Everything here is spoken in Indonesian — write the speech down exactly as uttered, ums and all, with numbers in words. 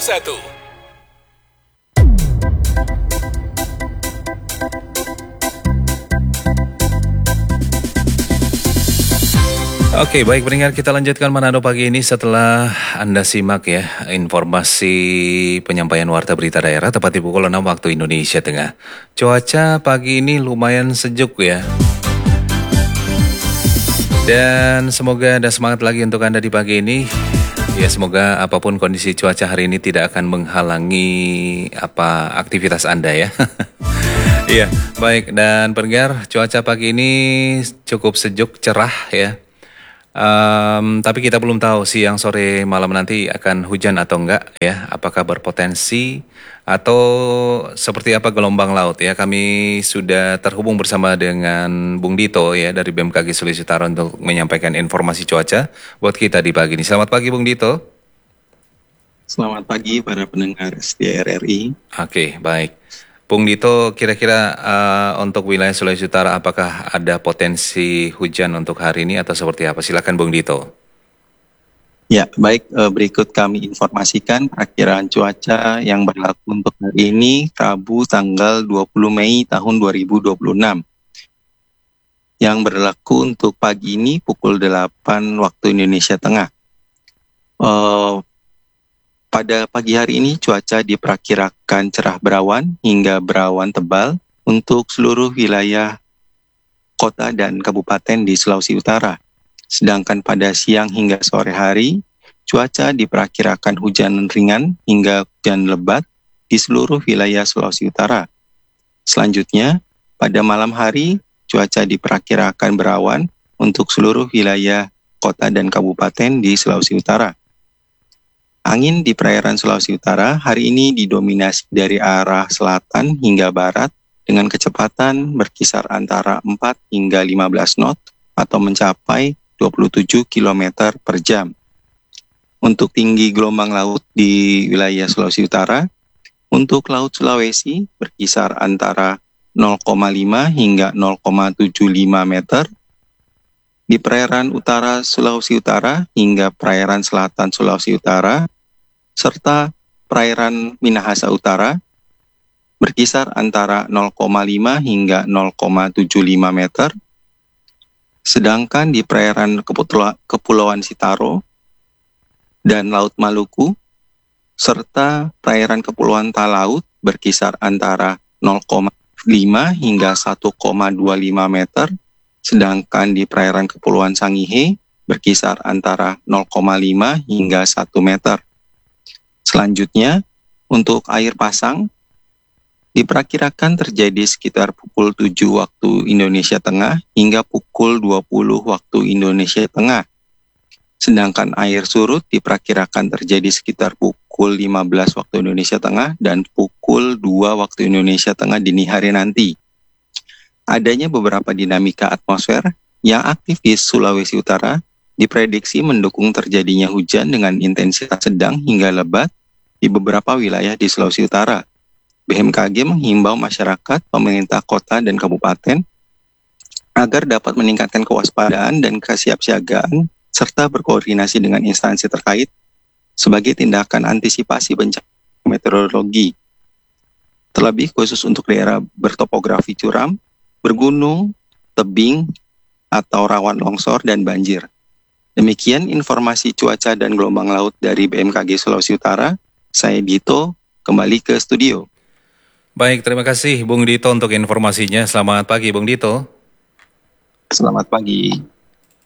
satu. Oke, baik pendengar, kita lanjutkan Manado pagi ini setelah Anda simak ya informasi penyampaian warta berita daerah tepat di pukul enam waktu Indonesia Tengah. Cuaca pagi ini lumayan sejuk ya. Dan semoga ada semangat lagi untuk Anda di pagi ini. Ya, semoga apapun kondisi cuaca hari ini tidak akan menghalangi apa aktivitas Anda ya. Iya, baik, dan pendengar, cuaca pagi ini cukup sejuk, cerah ya. Um, tapi kita belum tahu siang, sore, malam nanti akan hujan atau enggak ya. Apakah berpotensi atau seperti apa gelombang laut ya. Kami sudah terhubung bersama dengan Bung Dito ya dari B M K G Sulawesi Utara untuk menyampaikan informasi cuaca buat kita di pagi ini. Selamat pagi Bung Dito. Selamat pagi para pendengar S D R R I. Oke, baik. Bung Dito, kira-kira uh, untuk wilayah Sulawesi Utara apakah ada potensi hujan untuk hari ini atau seperti apa? Silakan Bung Dito. Ya, baik, berikut kami informasikan perakiraan cuaca yang berlaku untuk hari ini, Rabu tanggal dua puluh Mei tahun dua ribu dua puluh enam. Yang berlaku untuk pagi ini pukul delapan waktu Indonesia Tengah. Uh, Pada pagi hari ini cuaca diperkirakan cerah berawan hingga berawan tebal untuk seluruh wilayah kota dan kabupaten di Sulawesi Utara. Sedangkan pada siang hingga sore hari, cuaca diperkirakan hujan ringan hingga hujan lebat di seluruh wilayah Sulawesi Utara. Selanjutnya, pada malam hari, cuaca diperkirakan berawan untuk seluruh wilayah kota dan kabupaten di Sulawesi Utara. Angin di perairan Sulawesi Utara hari ini didominasi dari arah selatan hingga barat dengan kecepatan berkisar antara empat hingga lima belas knot atau mencapai dua puluh tujuh kilometer per jam. Untuk tinggi gelombang laut di wilayah Sulawesi Utara, untuk Laut Sulawesi berkisar antara nol koma lima hingga nol koma tujuh lima meter. Di perairan utara Sulawesi Utara hingga perairan selatan Sulawesi Utara, serta perairan Minahasa Utara berkisar antara nol koma lima hingga nol koma tujuh lima meter. Sedangkan di perairan Kepulauan Sitaro dan Laut Maluku serta perairan Kepulauan Talaut berkisar antara nol koma lima hingga satu koma dua lima meter. Sedangkan di perairan Kepulauan Sangihe berkisar antara nol koma lima hingga satu meter. Selanjutnya, untuk air pasang, diperkirakan terjadi sekitar pukul tujuh waktu Indonesia Tengah hingga pukul dua puluh waktu Indonesia Tengah. Sedangkan air surut diperkirakan terjadi sekitar pukul lima belas waktu Indonesia Tengah dan pukul dua waktu Indonesia Tengah dini hari nanti. Adanya beberapa dinamika atmosfer yang aktif di Sulawesi Utara diprediksi mendukung terjadinya hujan dengan intensitas sedang hingga lebat di beberapa wilayah di Sulawesi Utara. B M K G menghimbau masyarakat, pemerintah kota dan kabupaten agar dapat meningkatkan kewaspadaan dan kesiapsiagaan serta berkoordinasi dengan instansi terkait sebagai tindakan antisipasi bencana meteorologi. Terlebih khusus untuk daerah bertopografi curam, bergunung, tebing, atau rawan longsor dan banjir. Demikian informasi cuaca dan gelombang laut dari B M K G Sulawesi Utara. Saya Dito, kembali ke studio. Baik, terima kasih Bung Dito untuk informasinya. Selamat pagi Bung Dito. Selamat pagi.